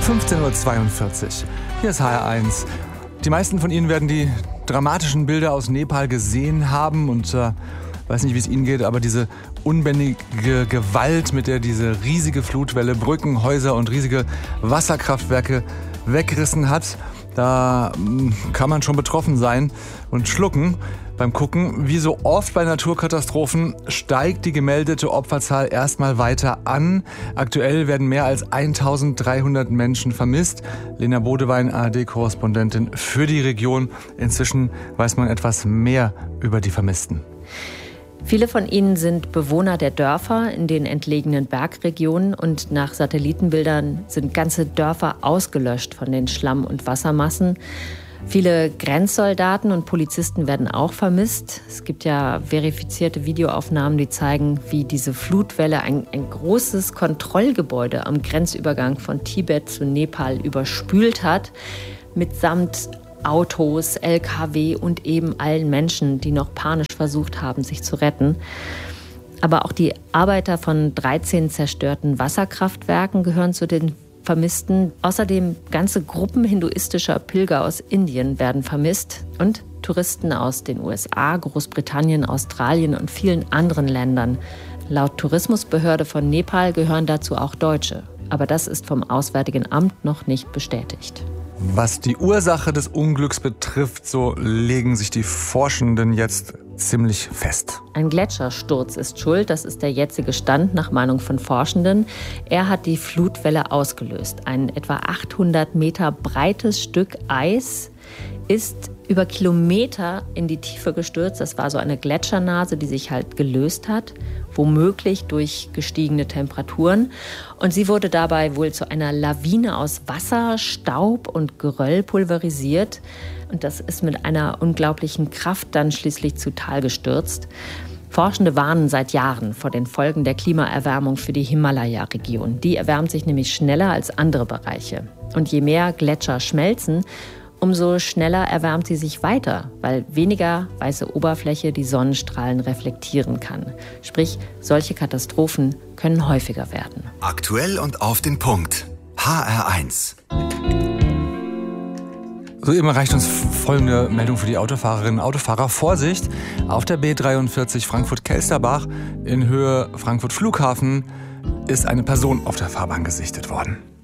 15:42 Uhr. Hier ist HR1. Die meisten von Ihnen werden die dramatischen Bilder aus Nepal gesehen haben und weiß nicht, wie es Ihnen geht, aber diese unbändige Gewalt, mit der diese riesige Flutwelle Brücken, Häuser und riesige Wasserkraftwerke weggerissen hat, da kann man schon betroffen sein und schlucken beim Gucken. Wie so oft bei Naturkatastrophen steigt die gemeldete Opferzahl erstmal weiter an. Aktuell werden mehr als 1300 Menschen vermisst. Lena Bodewein, ARD-Korrespondentin für die Region. Inzwischen weiß man etwas mehr über die Vermissten. Viele von ihnen sind Bewohner der Dörfer in den entlegenen Bergregionen und nach Satellitenbildern sind ganze Dörfer ausgelöscht von den Schlamm- und Wassermassen. Viele Grenzsoldaten und Polizisten werden auch vermisst. Es gibt ja verifizierte Videoaufnahmen, die zeigen, wie diese Flutwelle ein großes Kontrollgebäude am Grenzübergang von Tibet zu Nepal überspült hat, mitsamt Autos, LKW und eben allen Menschen, die noch panisch versucht haben, sich zu retten. Aber auch die Arbeiter von 13 zerstörten Wasserkraftwerken gehören zu den Vermissten. Außerdem ganze Gruppen hinduistischer Pilger aus Indien werden vermisst und Touristen aus den USA, Großbritannien, Australien und vielen anderen Ländern. Laut Tourismusbehörde von Nepal gehören dazu auch Deutsche. Aber das ist vom Auswärtigen Amt noch nicht bestätigt. Was die Ursache des Unglücks betrifft, so legen sich die Forschenden jetzt ziemlich fest. Ein Gletschersturz ist schuld, das ist der jetzige Stand nach Meinung von Forschenden. Er hat die Flutwelle ausgelöst. Ein etwa 800 Meter breites Stück Eis ist über Kilometer in die Tiefe gestürzt. Das war so eine Gletschernase, die sich halt gelöst hat, womöglich durch gestiegene Temperaturen. Und sie wurde dabei wohl zu einer Lawine aus Wasser, Staub und Geröll pulverisiert. Und das ist mit einer unglaublichen Kraft dann schließlich zu Tal gestürzt. Forschende warnen seit Jahren vor den Folgen der Klimaerwärmung für die Himalaya-Region. Die erwärmt sich nämlich schneller als andere Bereiche. Und je mehr Gletscher schmelzen, umso schneller erwärmt sie sich weiter, weil weniger weiße Oberfläche die Sonnenstrahlen reflektieren kann. Sprich, solche Katastrophen können häufiger werden. Aktuell und auf den Punkt. HR1. Soeben erreicht uns folgende Meldung für die Autofahrerinnen und Autofahrer. Vorsicht, auf der B43 Frankfurt-Kelsterbach in Höhe Frankfurt Flughafen ist eine Person auf der Fahrbahn gesichtet worden.